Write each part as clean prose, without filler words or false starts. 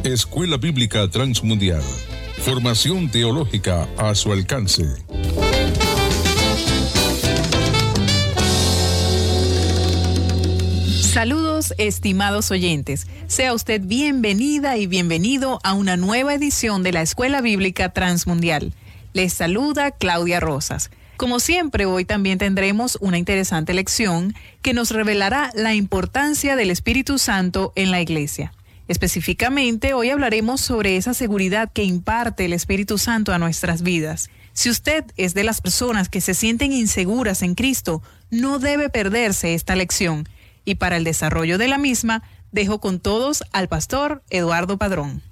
Escuela Bíblica Transmundial. Formación teológica a su alcance. Saludos, estimados oyentes. Sea usted bienvenida y bienvenido a una nueva edición de la Escuela Bíblica Transmundial. Les saluda Claudia Rosas. Como siempre, hoy también tendremos una interesante lección que nos revelará la importancia del Espíritu Santo en la Iglesia. Específicamente, hoy hablaremos sobre esa seguridad que imparte el Espíritu Santo a nuestras vidas. Si usted es de las personas que se sienten inseguras en Cristo, no debe perderse esta lección. Y para el desarrollo de la misma, dejo con todos al pastor Eduardo Padrón.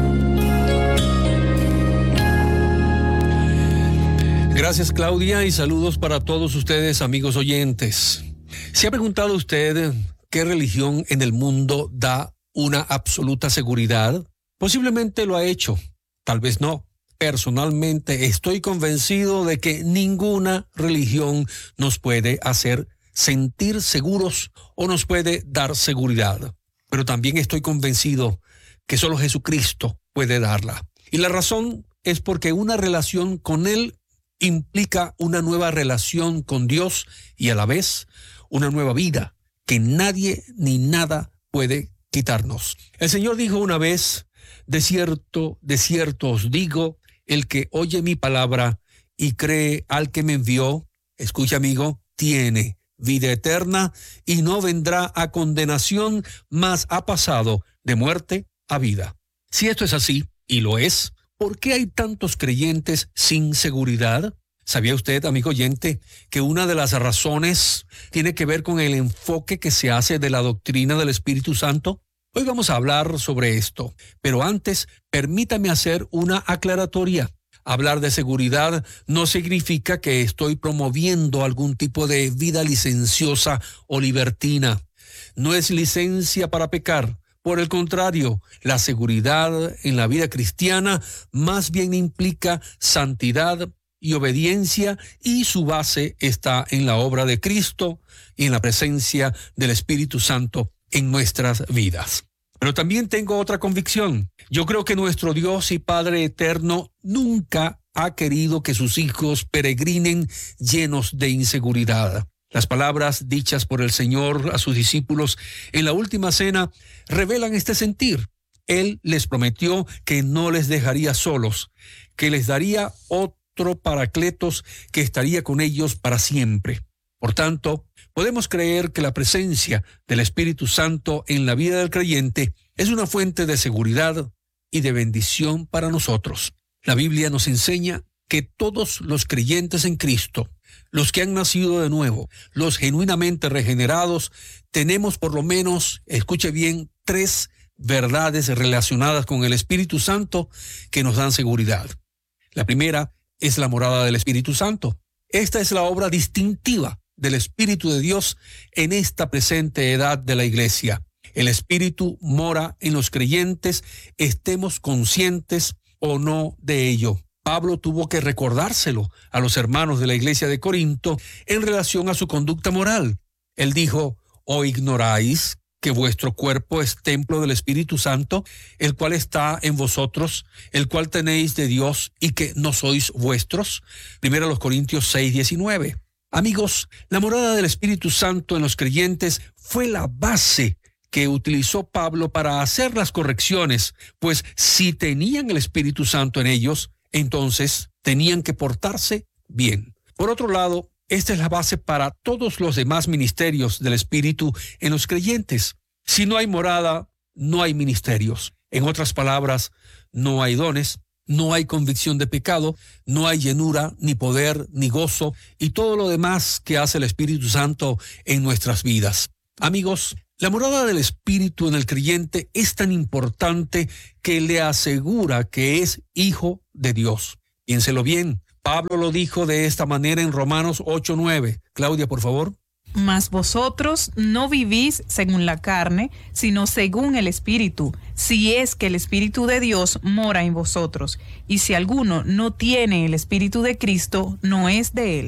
Gracias, Claudia, y saludos para todos ustedes, amigos oyentes. ¿Se ha preguntado usted qué religión en el mundo da una absoluta seguridad? Posiblemente lo ha hecho, tal vez no. Personalmente estoy convencido de que ninguna religión nos puede hacer sentir seguros o nos puede dar seguridad. Pero también estoy convencido que solo Jesucristo puede darla. Y la razón es porque una relación con Él implica una nueva relación con Dios y a la vez una nueva vida que nadie ni nada puede quitarnos. El Señor dijo una vez: de cierto os digo, el que oye mi palabra y cree al que me envió, escucha, amigo, tiene vida eterna y no vendrá a condenación, mas ha pasado de muerte a vida. Si esto es así, y lo es, ¿por qué hay tantos creyentes sin seguridad? ¿Sabía usted, amigo oyente, que una de las razones tiene que ver con el enfoque que se hace de la doctrina del Espíritu Santo? Hoy vamos a hablar sobre esto, pero antes permítame hacer una aclaratoria. Hablar de seguridad no significa que estoy promoviendo algún tipo de vida licenciosa o libertina. No es licencia para pecar. Por el contrario, la seguridad en la vida cristiana más bien implica santidad y obediencia, y su base está en la obra de Cristo y en la presencia del Espíritu Santo en nuestras vidas. Pero también tengo otra convicción. Yo creo que nuestro Dios y Padre eterno nunca ha querido que sus hijos peregrinen llenos de inseguridad. Las palabras dichas por el Señor a sus discípulos en la última cena revelan este sentir. Él les prometió que no les dejaría solos, que les daría otro Paracletos que estaría con ellos para siempre. Por tanto, podemos creer que la presencia del Espíritu Santo en la vida del creyente es una fuente de seguridad y de bendición para nosotros. La Biblia nos enseña que todos los creyentes en Cristo, los que han nacido de nuevo, los genuinamente regenerados, tenemos por lo menos, escuche bien, 3 verdades relacionadas con el Espíritu Santo que nos dan seguridad. La primera es la morada del Espíritu Santo. Esta es la obra distintiva del Espíritu de Dios en esta presente edad de la Iglesia. El Espíritu mora en los creyentes, estemos conscientes o no de ello. Pablo tuvo que recordárselo a los hermanos de la iglesia de Corinto en relación a su conducta moral. Él dijo: ¿o ignoráis que vuestro cuerpo es templo del Espíritu Santo, el cual está en vosotros, el cual tenéis de Dios y que no sois vuestros? 1 Corintios 6:19. Amigos, la morada del Espíritu Santo en los creyentes fue la base que utilizó Pablo para hacer las correcciones, pues si tenían el Espíritu Santo en ellos, entonces tenían que portarse bien. Por otro lado, esta es la base para todos los demás ministerios del Espíritu en los creyentes. Si no hay morada, no hay ministerios. En otras palabras, no hay dones, no hay convicción de pecado, no hay llenura, ni poder, ni gozo, y todo lo demás que hace el Espíritu Santo en nuestras vidas. Amigos, la morada del Espíritu en el creyente es tan importante que le asegura que es hijo de Dios. Piénselo bien. Pablo lo dijo de esta manera en Romanos 8:9. Claudia, por favor. Mas vosotros no vivís según la carne, sino según el Espíritu, si es que el Espíritu de Dios mora en vosotros. Y si alguno no tiene el Espíritu de Cristo, no es de él.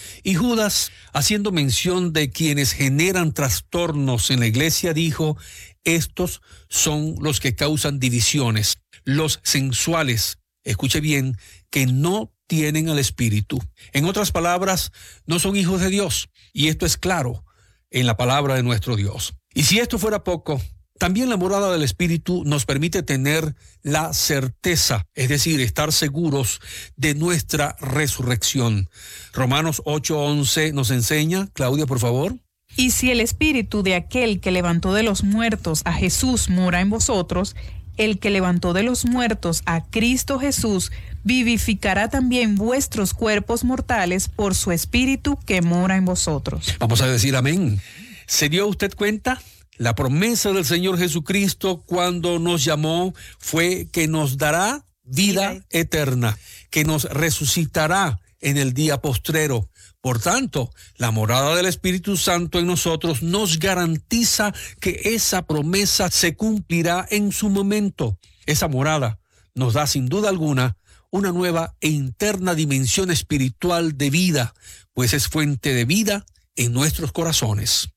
Y Judas, haciendo mención de quienes generan trastornos en la iglesia, dijo: estos son los que causan divisiones, los sensuales, escuche bien, que no tienen al Espíritu. En otras palabras, no son hijos de Dios. Y esto es claro en la palabra de nuestro Dios. Y si esto fuera poco, también la morada del Espíritu nos permite tener la certeza, es decir, estar seguros de nuestra resurrección. Romanos 8:11 nos enseña, Claudia, por favor. Y si el Espíritu de aquel que levantó de los muertos a Jesús mora en vosotros, el que levantó de los muertos a Cristo Jesús vivificará también vuestros cuerpos mortales por su Espíritu que mora en vosotros. Vamos a decir amén. ¿Se dio usted cuenta? La promesa del Señor Jesucristo cuando nos llamó fue que nos dará vida eterna, que nos resucitará en el día postrero. Por tanto, la morada del Espíritu Santo en nosotros nos garantiza que esa promesa se cumplirá en su momento. Esa morada nos da sin duda alguna una nueva e interna dimensión espiritual de vida, pues es fuente de vida en nuestros corazones.